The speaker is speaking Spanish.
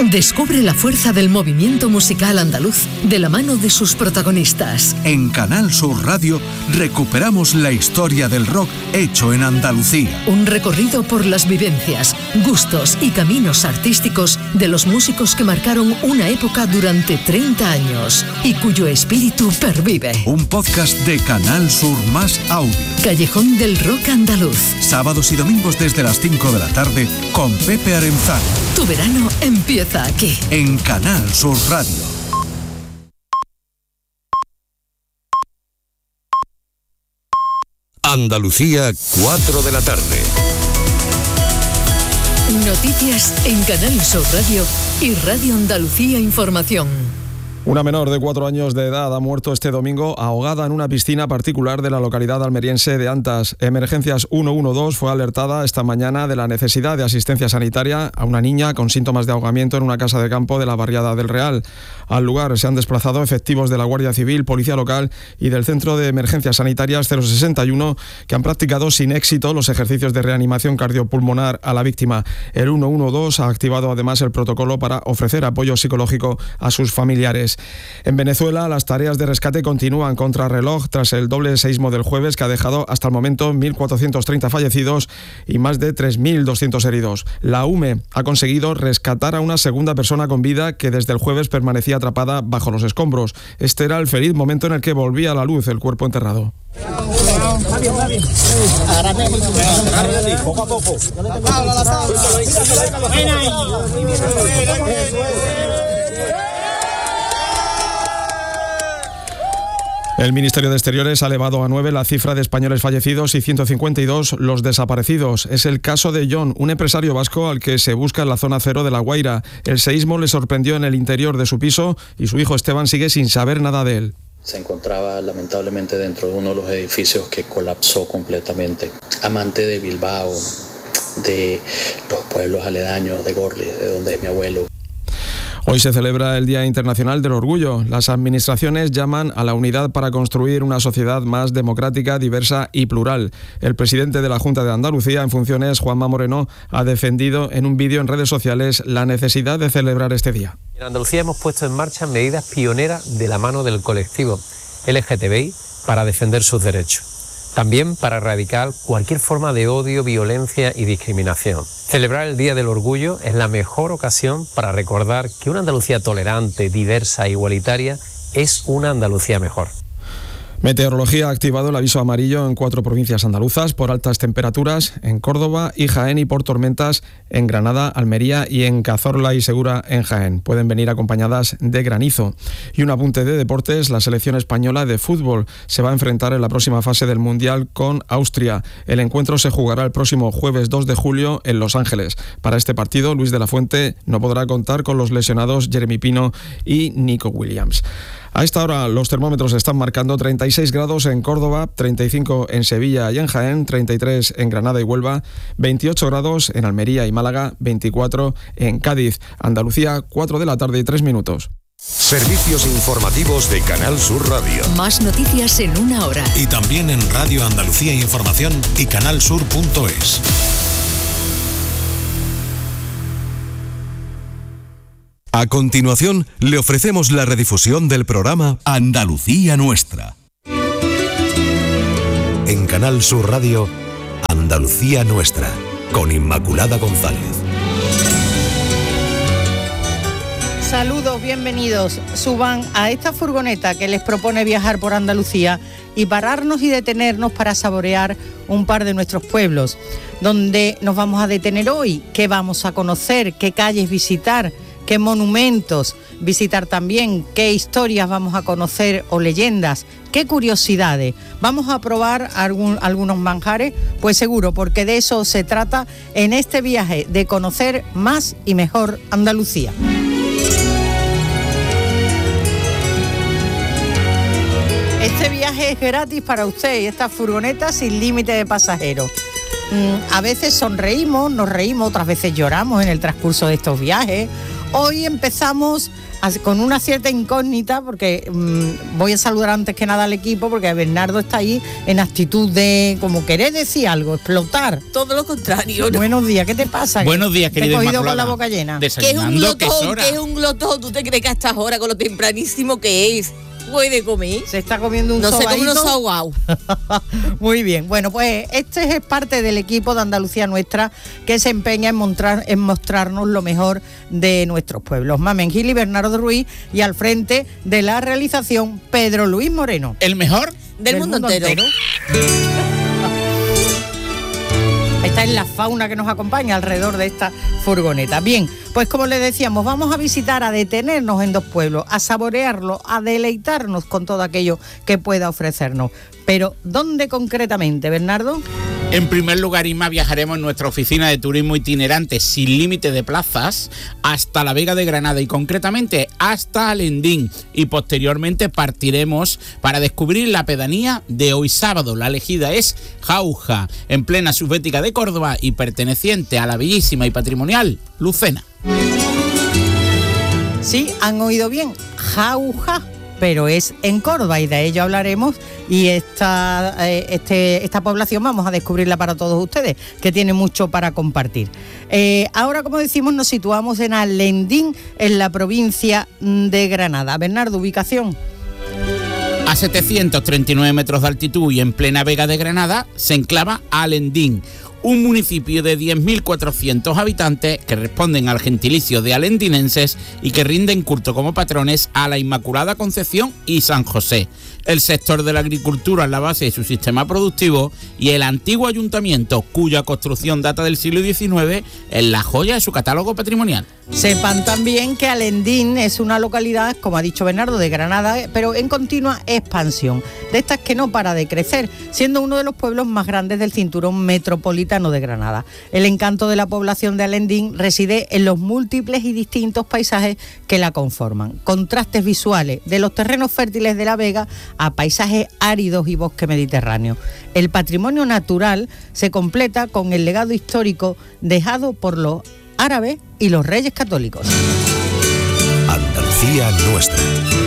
Descubre la fuerza del movimiento musical andaluz de la mano de sus protagonistas. En Canal Sur Radio recuperamos la historia del rock hecho en Andalucía. Un recorrido por las vivencias, gustos y caminos artísticos de los músicos que marcaron una época durante 30 años y cuyo espíritu pervive. Un podcast de Canal Sur Más Audio. Callejón del Rock Andaluz. Sábados y domingos desde las 5 de la tarde con Pepe Arenzano. Tu verano empieza aquí. En Canal Sur Radio. Andalucía, 4 de la tarde. Noticias en Canal Sur Radio y Radio Andalucía Información. Una menor de 4 años de edad ha muerto este domingo ahogada en una piscina particular de la localidad almeriense de Antas. Emergencias 112 fue alertada esta mañana de la necesidad de asistencia sanitaria a una niña con síntomas de ahogamiento en una casa de campo de la barriada del Real. Al lugar se han desplazado efectivos de la Guardia Civil, Policía Local y del Centro de Emergencias Sanitarias 061, que han practicado sin éxito los ejercicios de reanimación cardiopulmonar a la víctima. El 112 ha activado además el protocolo para ofrecer apoyo psicológico a sus familiares. En Venezuela, las tareas de rescate continúan contrarreloj tras el doble seísmo del jueves, que ha dejado hasta el momento 1.430 fallecidos y más de 3.200 heridos. La UME ha conseguido rescatar a una segunda persona con vida que desde el jueves permanecía atrapada bajo los escombros. Este era el feliz momento en el que volvía a la luz el cuerpo enterrado. Poco a poco. El Ministerio de Exteriores ha elevado a 9 la cifra de españoles fallecidos y 152 los desaparecidos. Es el caso de John, un empresario vasco al que se busca en la zona cero de La Guaira. El seísmo le sorprendió en el interior de su piso y su hijo Esteban sigue sin saber nada de él. Se encontraba lamentablemente dentro de uno de los edificios que colapsó completamente. Amante de Bilbao, de los pueblos aledaños, de Gorli, de donde es mi abuelo. Hoy se celebra el Día Internacional del Orgullo. Las administraciones llaman a la unidad para construir una sociedad más democrática, diversa y plural. El presidente de la Junta de Andalucía en funciones, Juanma Moreno, ha defendido en un vídeo en redes sociales la necesidad de celebrar este día. En Andalucía hemos puesto en marcha medidas pioneras de la mano del colectivo LGTBI para defender sus derechos. También para erradicar cualquier forma de odio, violencia y discriminación. Celebrar el Día del Orgullo es la mejor ocasión para recordar que una Andalucía tolerante, diversa e igualitaria es una Andalucía mejor. Meteorología ha activado el aviso amarillo en 4 provincias andaluzas por altas temperaturas, en Córdoba y Jaén, y por tormentas en Granada, Almería y en Cazorla y Segura en Jaén. Pueden venir acompañadas de granizo. Y un apunte de deportes: la selección española de fútbol se va a enfrentar en la próxima fase del Mundial con Austria. El encuentro se jugará el próximo jueves 2 de julio en Los Ángeles. Para este partido, Luis de la Fuente no podrá contar con los lesionados Jeremy Pino y Nico Williams. A esta hora los termómetros están marcando 36 grados en Córdoba, 35 en Sevilla y en Jaén, 33 en Granada y Huelva, 28 grados en Almería y Málaga, 24 en Cádiz. Andalucía, 4 de la tarde y 3 minutos. Servicios informativos de Canal Sur Radio. Más noticias en una hora. Y también en Radio Andalucía Información y canalsur.es. A continuación, le ofrecemos la redifusión del programa Andalucía Nuestra. En Canal Sur Radio, Andalucía Nuestra, con Inmaculada González. Saludos, bienvenidos. Suban a esta furgoneta que les propone viajar por Andalucía y pararnos y detenernos para saborear un par de nuestros pueblos. ¿Dónde nos vamos a detener hoy? ¿Qué vamos a conocer? ¿Qué calles visitar? ¿Qué monumentos visitar también? ¿Qué historias vamos a conocer o leyendas? ¿Qué curiosidades? ¿Vamos a probar algunos manjares? Pues seguro, porque de eso se trata en este viaje, de conocer más y mejor Andalucía. Este viaje es gratis para usted y esta furgoneta sin límite de pasajeros. A veces sonreímos, nos reímos, otras veces lloramos en el transcurso de estos viajes, Hoy empezamos con una cierta incógnita, porque voy a saludar antes que nada al equipo, porque Bernardo está ahí en actitud de, como querer decir algo, explotar. Todo lo contrario, ¿no? Buenos días, ¿qué te pasa? Buenos días, querida Te he cogido Inmaculada. con la boca llena. ¿Qué es un glotón? ¿Qué es un glotón? ¿Tú te crees que a estas horas, con lo tempranísimo que es, puede comer? Se está comiendo un sobadito. No sé cómo unos sobao. Muy bien. Bueno, pues este es parte del equipo de Andalucía Nuestra, que se empeña en mostrarnos lo mejor de nuestros pueblos. Mamen Gil y Bernardo Ruiz, y al frente de la realización, Pedro Luis Moreno. ¿El mejor? Del mundo entero. Esta es la fauna que nos acompaña alrededor de esta furgoneta. Bien, pues como les decíamos, vamos a visitar, a detenernos en dos pueblos, a saborearlo, a deleitarnos con todo aquello que pueda ofrecernos. Pero, ¿dónde concretamente, Bernardo? En primer lugar, Inma, viajaremos en nuestra oficina de turismo itinerante sin límite de plazas hasta la Vega de Granada y concretamente hasta Alendín, y posteriormente partiremos para descubrir la pedanía de hoy sábado. La elegida es Jauja, en plena subbética de Córdoba y perteneciente a la bellísima y patrimonial Lucena. Sí, han oído bien, Jauja, pero es en Córdoba, y de ello hablaremos, y esta población vamos a descubrirla para todos ustedes, que tiene mucho para compartir. Ahora, como decimos, nos situamos en Alendín, en la provincia de Granada. Bernardo, ubicación. A 739 metros de altitud y en plena Vega de Granada se enclava Alendín, un municipio de 10.400 habitantes que responden al gentilicio de alendinenses y que rinden culto como patrones a la Inmaculada Concepción y San José. El sector de la agricultura es la base de su sistema productivo, y el antiguo ayuntamiento, cuya construcción data del siglo XIX, es la joya de su catálogo patrimonial. Sepan también que Alendín es una localidad, como ha dicho Bernardo, de Granada, pero en continua expansión, de estas que no para de crecer, siendo uno de los pueblos más grandes del cinturón metropolitano de Granada. El encanto de la población de Alendín reside en los múltiples y distintos paisajes que la conforman. Contrastes visuales de los terrenos fértiles de la Vega a paisajes áridos y bosque mediterráneo. El patrimonio natural se completa con el legado histórico dejado por los árabes y los reyes católicos. Andalucía Nuestra.